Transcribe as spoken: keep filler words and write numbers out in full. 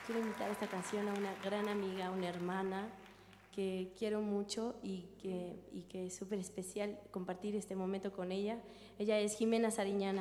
quiero invitar a esta canción a una gran amiga, una hermana que quiero mucho y que, y que es súper especial compartir este momento con ella. Ella es Jimena Sariñana.